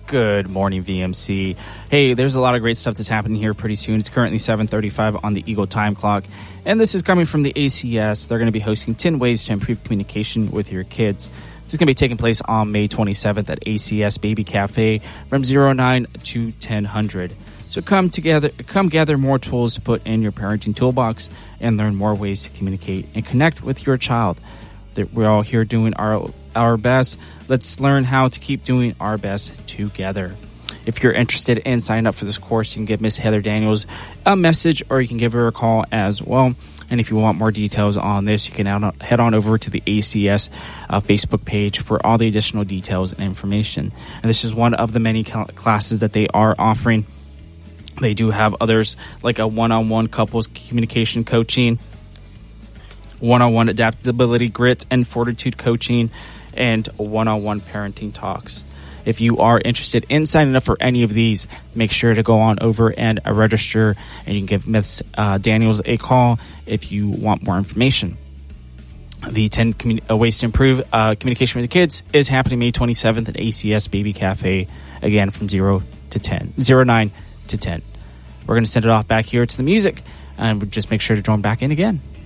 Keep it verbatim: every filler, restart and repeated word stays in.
Good morning, V M C. Hey, there's a lot of great stuff that's happening here pretty soon. It's currently seven thirty-five on the Eagle Time Clock, and this is coming from the A C S. They're going to be hosting ten ways to improve communication with your kids. This is going to be taking place on May twenty-seventh at A C S Baby Cafe from zero nine to ten hundred. So come together, come gather more tools to put in your parenting toolbox and learn more ways to communicate and connect with your child. We're all here doing our our best. Let's learn how to keep doing our best together. If you're interested in signing up for this course, you can give Miss Heather Daniels a message, or you can give her a call as well. And if you want more details on this, you can head on over to the A C S uh, Facebook page for all the additional details and information. And this is one of the many classes that they are offering. They do have others like a one-on-one couples communication coaching, one-on-one adaptability, grit, and fortitude coaching, and one-on-one parenting talks. If you are interested in signing up for any of these, make sure to go on over and uh, register, and you can give Miss uh, Daniels a call if you want more information. The ten commun- uh, ways to improve uh, communication with the kids is happening May twenty-seventh at A C S Baby Cafe, again from zero to ten, zero nine to ten. We're going to send it off back here to the music, and just make sure to join back in again.